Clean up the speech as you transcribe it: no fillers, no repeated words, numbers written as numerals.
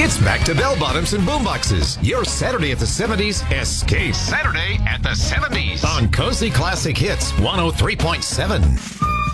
It's back to bell bottoms and boomboxes. Your Saturday at the 70s escape. Saturday at the 70s on Cozy Classic Hits 103.7.